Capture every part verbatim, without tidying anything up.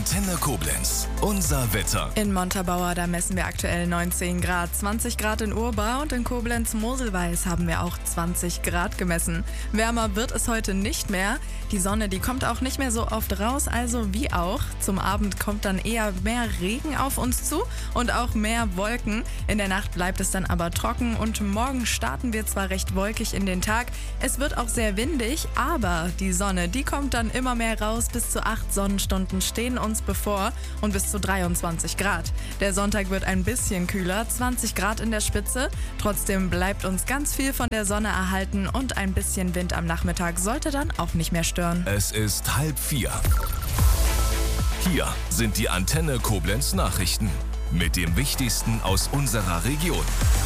Antenne Koblenz. Unser Wetter. In Montabaur, da messen wir aktuell neunzehn Grad. zwanzig Grad in Urbau und in Koblenz-Moselweiß haben wir auch zwanzig Grad gemessen. Wärmer wird es heute nicht mehr. Die Sonne, die kommt auch nicht mehr so oft raus, also wie auch. Zum Abend kommt dann eher mehr Regen auf uns zu und auch mehr Wolken. In der Nacht bleibt es dann aber trocken und morgen starten wir zwar recht wolkig in den Tag. Es wird auch sehr windig, aber die Sonne, die kommt dann immer mehr raus. Bis zu acht Sonnenstunden stehen uns bevor und bis zu dreiundzwanzig Grad. Der Sonntag wird ein bisschen kühler, zwanzig Grad in der Spitze. Trotzdem bleibt uns ganz viel von der Sonne erhalten und ein bisschen Wind am Nachmittag sollte dann auch nicht mehr stören. Es ist halb vier. Hier sind die Antenne Koblenz Nachrichten mit dem Wichtigsten aus unserer Region.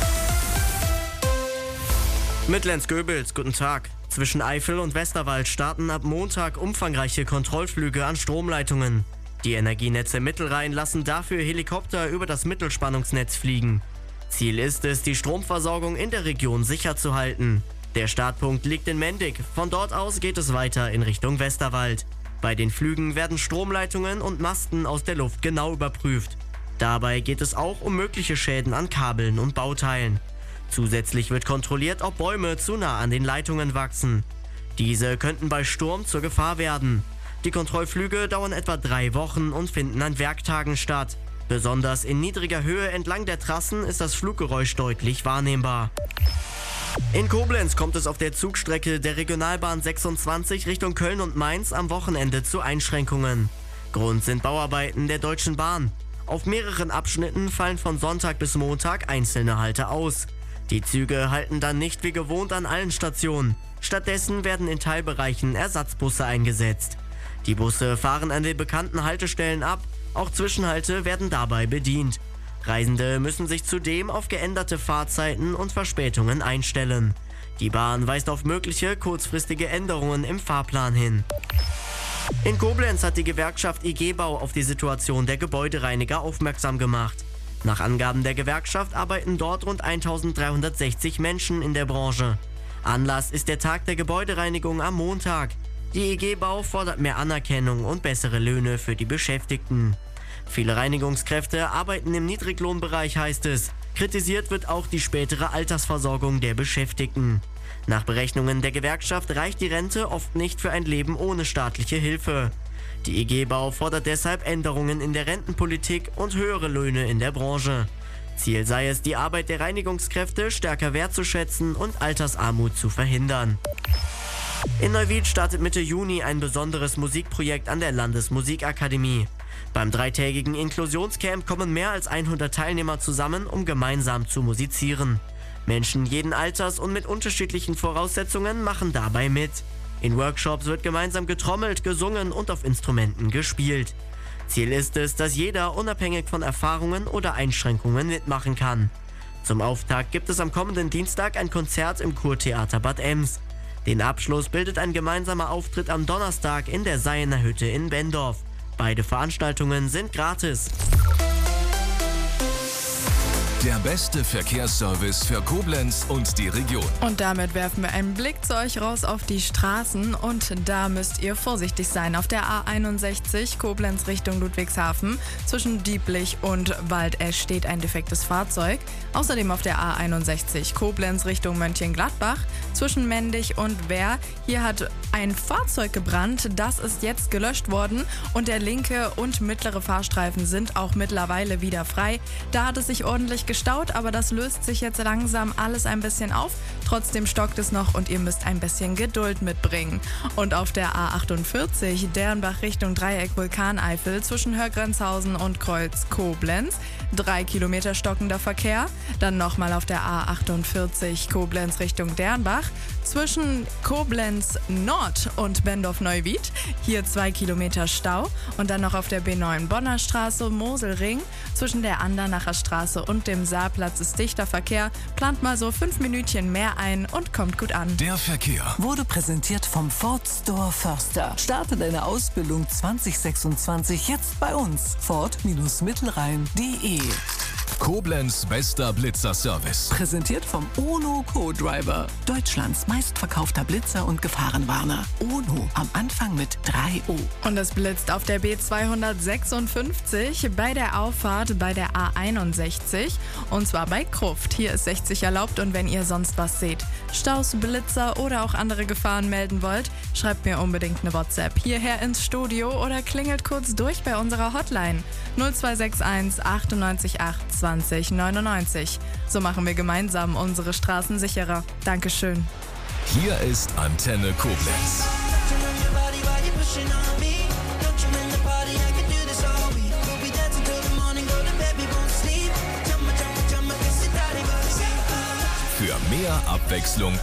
Mit Lenz Goebels, guten Tag. Zwischen Eifel und Westerwald starten ab Montag umfangreiche Kontrollflüge an Stromleitungen. Die Energienetze Mittelrhein lassen dafür Helikopter über das Mittelspannungsnetz fliegen. Ziel ist es, die Stromversorgung in der Region sicher zu halten. Der Startpunkt liegt in Mendig. Von dort aus geht es weiter in Richtung Westerwald. Bei den Flügen werden Stromleitungen und Masten aus der Luft genau überprüft. Dabei geht es auch um mögliche Schäden an Kabeln und Bauteilen. Zusätzlich wird kontrolliert, ob Bäume zu nah an den Leitungen wachsen. Diese könnten bei Sturm zur Gefahr werden. Die Kontrollflüge dauern etwa drei Wochen und finden an Werktagen statt. Besonders in niedriger Höhe entlang der Trassen ist das Fluggeräusch deutlich wahrnehmbar. In Koblenz kommt es auf der Zugstrecke der Regionalbahn sechsundzwanzig Richtung Köln und Mainz am Wochenende zu Einschränkungen. Grund sind Bauarbeiten der Deutschen Bahn. Auf mehreren Abschnitten fallen von Sonntag bis Montag einzelne Halte aus. Die Züge halten dann nicht wie gewohnt an allen Stationen. Stattdessen werden in Teilbereichen Ersatzbusse eingesetzt. Die Busse fahren an den bekannten Haltestellen ab, auch Zwischenhalte werden dabei bedient. Reisende müssen sich zudem auf geänderte Fahrzeiten und Verspätungen einstellen. Die Bahn weist auf mögliche kurzfristige Änderungen im Fahrplan hin. In Koblenz hat die Gewerkschaft I G Bau auf die Situation der Gebäudereiniger aufmerksam gemacht. Nach Angaben der Gewerkschaft arbeiten dort rund eintausenddreihundertsechzig Menschen in der Branche. Anlass ist der Tag der Gebäudereinigung am Montag. Die I G Bau fordert mehr Anerkennung und bessere Löhne für die Beschäftigten. Viele Reinigungskräfte arbeiten im Niedriglohnbereich, heißt es. Kritisiert wird auch die spätere Altersversorgung der Beschäftigten. Nach Berechnungen der Gewerkschaft reicht die Rente oft nicht für ein Leben ohne staatliche Hilfe. Die I G Bau fordert deshalb Änderungen in der Rentenpolitik und höhere Löhne in der Branche. Ziel sei es, die Arbeit der Reinigungskräfte stärker wertzuschätzen und Altersarmut zu verhindern. In Neuwied startet Mitte Juni ein besonderes Musikprojekt an der Landesmusikakademie. Beim dreitägigen Inklusionscamp kommen mehr als hundert Teilnehmer zusammen, um gemeinsam zu musizieren. Menschen jeden Alters und mit unterschiedlichen Voraussetzungen machen dabei mit. In Workshops wird gemeinsam getrommelt, gesungen und auf Instrumenten gespielt. Ziel ist es, dass jeder unabhängig von Erfahrungen oder Einschränkungen mitmachen kann. Zum Auftakt gibt es am kommenden Dienstag ein Konzert im Kurtheater Bad Ems. Den Abschluss bildet ein gemeinsamer Auftritt am Donnerstag in der Seiener Hütte in Bendorf. Beide Veranstaltungen sind gratis. Der beste Verkehrsservice für Koblenz und die Region. Und damit werfen wir einen Blick zu euch raus auf die Straßen und da müsst ihr vorsichtig sein. Auf der A einundsechzig Koblenz Richtung Ludwigshafen zwischen Dieblich und Waldesch steht ein defektes Fahrzeug. Außerdem auf der A einundsechzig Koblenz Richtung Mönchengladbach zwischen Mendig und Wehr. Hier hat ein Fahrzeug gebrannt, das ist jetzt gelöscht worden und der linke und mittlere Fahrstreifen sind auch mittlerweile wieder frei. Da hat es sich ordentlich gestaut, aber das löst sich jetzt langsam alles ein bisschen auf. Trotzdem stockt es noch und ihr müsst ein bisschen Geduld mitbringen. Und auf der A achtundvierzig Dernbach Richtung Dreieck Vulkaneifel zwischen Hörgrenzhausen und Kreuz Koblenz drei Kilometer stockender Verkehr. Dann nochmal auf der A achtundvierzig Koblenz Richtung Dernbach zwischen Koblenz Nord und Bendorf-Neuwied. Hier zwei Kilometer Stau. Und dann noch auf der B neun Bonner Straße Moselring zwischen der Andernacher Straße und dem Saarplatz ist dichter Verkehr. Plant mal so fünf Minütchen mehr ein und kommt gut an. Der Verkehr wurde präsentiert vom Ford Store Förster. Starte deine Ausbildung zwanzig sechsundzwanzig jetzt bei uns. Ford-Mittelrhein punkt de Koblenz bester Blitzerservice. Präsentiert vom Ono Co-Driver. Deutschlands meistverkaufter Blitzer und Gefahrenwarner. Ono, am Anfang mit drei O. Und es blitzt auf der B zweihundertsechsundfünfzig, bei der Auffahrt bei der A einundsechzig und zwar bei Kruft. Hier ist sechzig erlaubt und wenn ihr sonst was seht, Staus, Blitzer oder auch andere Gefahren melden wollt, schreibt mir unbedingt eine WhatsApp hierher ins Studio oder klingelt kurz durch bei unserer Hotline null zwei sechs eins achtundneunzig acht zwanzig neunundneunzig. So machen wir gemeinsam unsere Straßen sicherer. Dankeschön. Hier ist Antenne Koblenz. Für mehr Abwechslung